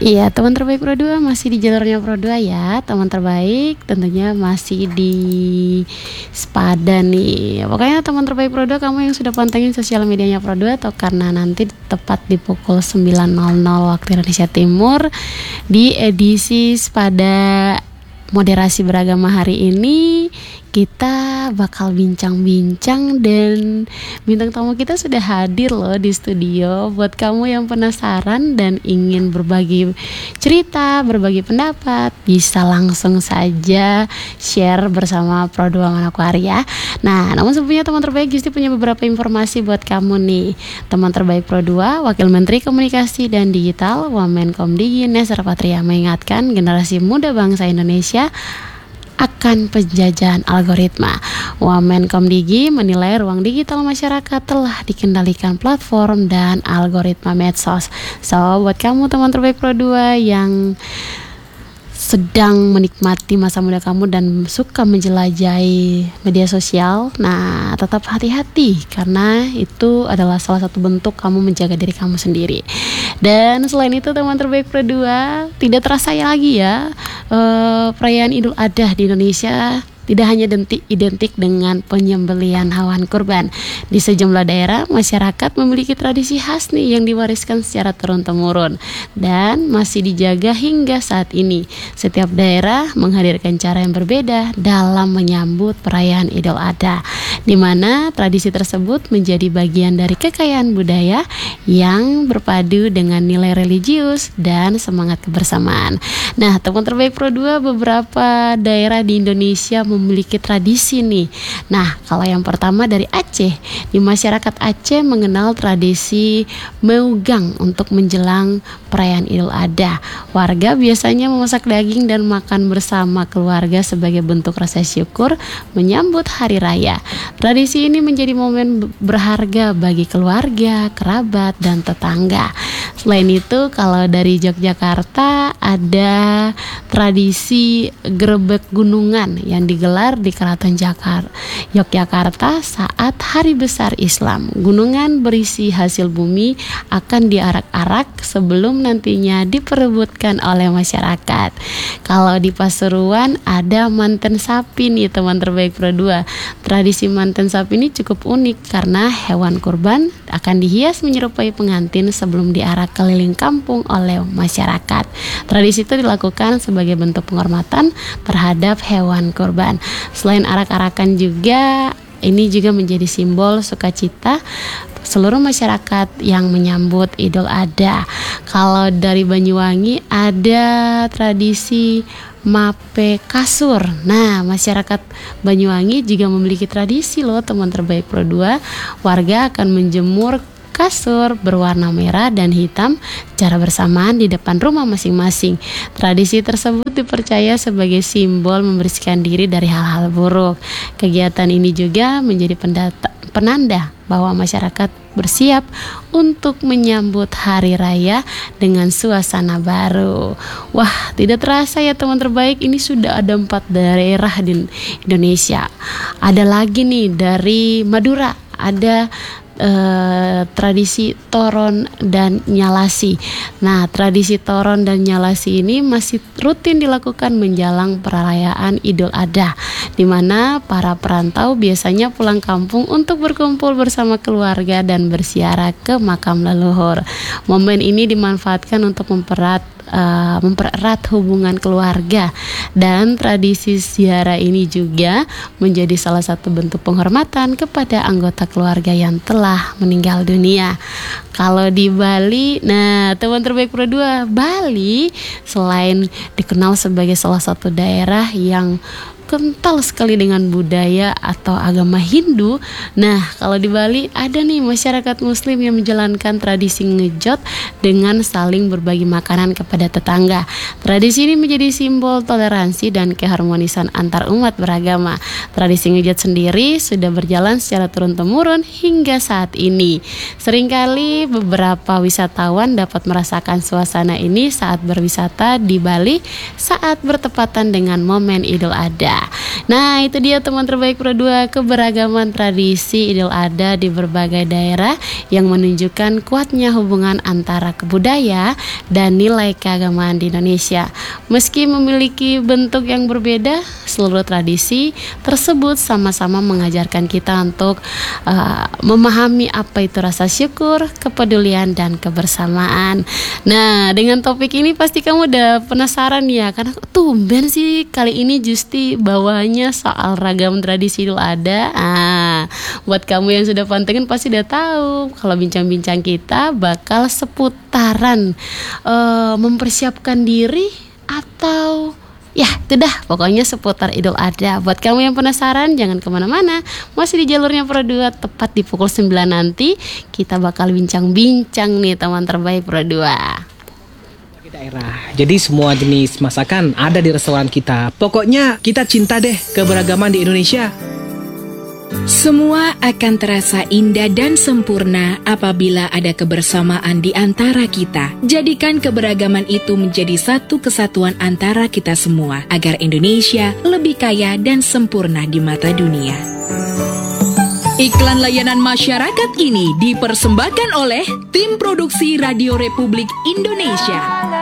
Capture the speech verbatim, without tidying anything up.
Iya, teman terbaik Pro dua masih di jalurnya Pro dua ya. Teman terbaik tentunya masih di Spada nih. Pokoknya teman terbaik Pro dua, kamu yang sudah pantengin sosial medianya Pro dua, atau karena nanti tepat di pukul sembilan nol nol waktu Indonesia Timur di edisi Spada Moderasi Beragama hari ini, kita bakal bincang-bincang dan bintang tamu kita sudah hadir loh di studio. Buat kamu yang penasaran dan ingin berbagi cerita, berbagi pendapat, bisa langsung saja share bersama Pro dua Manokwari ya. Nah, namun sebelumnya teman terbaik Justi punya beberapa informasi buat kamu nih. Teman terbaik Pro dua, Wakil Menteri Komunikasi dan Digital Wamenkomdigi Neser Patria mengingatkan generasi muda bangsa Indonesia akan penjajahan algoritma. Wamenkomdigi menilai ruang digital masyarakat telah dikendalikan platform dan algoritma medsos. So, buat kamu teman terbaik Pro dua yang sedang menikmati masa muda kamu dan suka menjelajahi media sosial, nah tetap hati-hati karena itu adalah salah satu bentuk kamu menjaga diri kamu sendiri. Dan selain itu teman terbaik Pro dua, tidak terasa ya lagi ya eh, perayaan Idul Adha di Indonesia tidak hanya identik dengan penyembelihan hewan kurban. Di sejumlah daerah, masyarakat memiliki tradisi khas nih yang diwariskan secara turun-temurun dan masih dijaga hingga saat ini. Setiap daerah menghadirkan cara yang berbeda dalam menyambut perayaan Idul Adha, di mana tradisi tersebut menjadi bagian dari kekayaan budaya yang berpadu dengan nilai religius dan semangat kebersamaan. Nah, teman terbaik Pro dua, beberapa daerah di Indonesia memiliki tradisi nih. Nah, kalau yang pertama dari Aceh, di masyarakat Aceh mengenal tradisi meugang untuk menjelang perayaan Idul Adha. Warga biasanya memasak daging dan makan bersama keluarga sebagai bentuk rasa syukur menyambut hari raya. Tradisi ini menjadi momen berharga bagi keluarga, kerabat, dan tetangga. Selain itu, kalau dari Yogyakarta ada tradisi grebek gunungan yang digelar di Keraton Jakarta, Yogyakarta saat Hari Besar Islam. Gunungan berisi hasil bumi akan diarak-arak sebelum nantinya diperebutkan oleh masyarakat. Kalau di Pasuruan ada manten sapi nih teman terbaik Pro dua. Tradisi manten sapi ini cukup unik karena hewan kurban akan dihias menyerupai pengantin sebelum diarak keliling kampung oleh masyarakat. Tradisi itu dilakukan sebagai bentuk penghormatan terhadap hewan kurban. Selain arak-arakan juga, ini juga menjadi simbol sukacita seluruh masyarakat yang menyambut Idul Adha. Kalau dari Banyuwangi ada tradisi Mape Kasur. Nah, masyarakat Banyuwangi juga memiliki tradisi loh teman terbaik Pro dua. Warga akan menjemur kasur berwarna merah dan hitam secara bersamaan di depan rumah masing-masing. Tradisi tersebut dipercaya sebagai simbol membersihkan diri dari hal-hal buruk. Kegiatan ini juga menjadi pendata, penanda bahwa masyarakat bersiap untuk menyambut hari raya dengan suasana baru. Wah, tidak terasa ya teman terbaik, ini sudah ada empat daerah di Indonesia. Ada lagi nih dari Madura, ada Uh, tradisi Toron dan Nyalasi. Nah, tradisi Toron dan Nyalasi ini masih rutin dilakukan menjelang perayaan Idul Adha, di mana para perantau biasanya pulang kampung untuk berkumpul bersama keluarga dan berziarah ke makam leluhur. Momen ini dimanfaatkan untuk mempererat Uh, mempererat hubungan keluarga, dan tradisi ziarah ini juga menjadi salah satu bentuk penghormatan kepada anggota keluarga yang telah meninggal dunia. Kalau di Bali, nah teman terbaik Pro dua, Bali selain dikenal sebagai salah satu daerah yang kental sekali dengan budaya atau agama Hindu. Nah, kalau di Bali ada nih masyarakat Muslim yang menjalankan tradisi ngejot dengan saling berbagi makanan kepada tetangga. Tradisi ini menjadi simbol toleransi dan keharmonisan antar umat beragama. Tradisi ngejot sendiri sudah berjalan secara turun-temurun hingga saat ini. Seringkali beberapa wisatawan dapat merasakan suasana ini saat berwisata di Bali saat bertepatan dengan momen Idul Adha. Adha. Nah, itu dia teman terbaik Pro dua, keberagaman tradisi Idul Adha di berbagai daerah yang menunjukkan kuatnya hubungan antara kebudayaan dan nilai keagamaan di Indonesia. Meski memiliki bentuk yang berbeda, seluruh tradisi tersebut sama-sama mengajarkan kita untuk uh, memahami apa itu rasa syukur, kepedulian, dan kebersamaan. Nah, dengan topik ini pasti kamu udah penasaran ya, karena tumben sih kali ini Justi bawanya soal ragam tradisi Idul Adha. Ah, buat kamu yang sudah pantengin pasti udah tahu kalau bincang-bincang kita bakal seputaran uh, mempersiapkan diri atau ya, itu dah pokoknya seputar Idul Adha. Buat kamu yang penasaran, jangan kemana-mana, masih di jalurnya Pro dua. Tepat di pukul sembilan nanti kita bakal bincang-bincang nih teman terbaik Pro dua daerah. Jadi semua jenis masakan ada di restoran kita. Pokoknya kita cinta deh keberagaman di Indonesia. Semua akan terasa indah dan sempurna apabila ada kebersamaan di antara kita. Jadikan keberagaman itu menjadi satu kesatuan antara kita semua, agar Indonesia lebih kaya dan sempurna di mata dunia. Iklan layanan masyarakat ini dipersembahkan oleh Tim Produksi Radio Republik Indonesia.